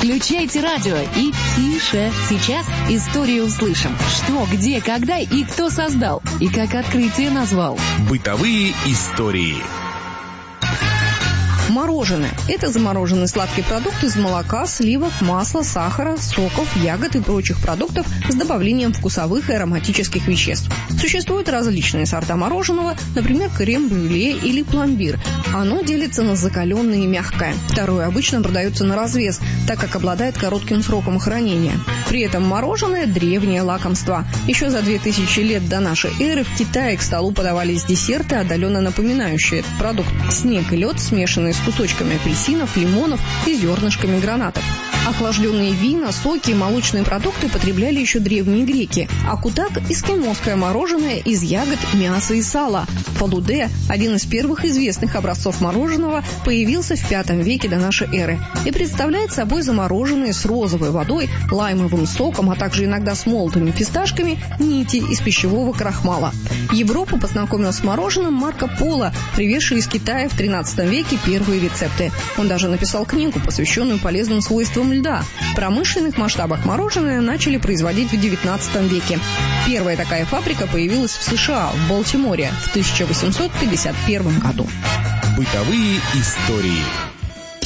Включайте радио и тише. Сейчас историю услышим. Что, где, когда и кто создал. И как открытие назвал. Бытовые истории. Мороженое – это замороженный сладкий продукт из молока, сливок, масла, сахара, соков, ягод и прочих продуктов с добавлением вкусовых и ароматических веществ. Существуют различные сорта мороженого, например, крем-брюле или пломбир. Оно делится на закаленное и мягкое. Второе обычно продается на развес, так как обладает коротким сроком хранения. При этом мороженое – древнее лакомство. Еще за 2000 лет до нашей эры в Китае к столу подавались десерты, отдаленно напоминающие этот продукт. Снег и лед, смешанные с кусочками апельсинов, лимонов и зернышками гранатов. Охлажденные вина, соки и молочные продукты потребляли еще древние греки. А кутак – эскимосское мороженое из ягод, мяса и сала. Фалуде, один из первых известных образцов мороженого, появился в V веке до нашей эры и представляет собой замороженные с розовой водой, лаймовым соком, а также иногда с молотыми фисташками нити из пищевого крахмала. Европу познакомил с мороженым Марко Поло, привезший из Китая в XIII веке первые рецепты. Он даже написал книгу, посвященную полезным свойствам льда. В промышленных масштабах мороженое начали производить в XIX веке. Первая такая фабрика появилась в США, в Балтиморе, в 1851 году. Бытовые истории.